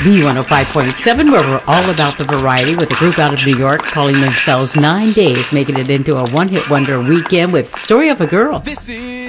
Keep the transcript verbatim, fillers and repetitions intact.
B one oh five point seven, where we're all about the variety with a group out of New York calling themselves Nine Days, making it into a one-hit wonder weekend with Story of a Girl. This is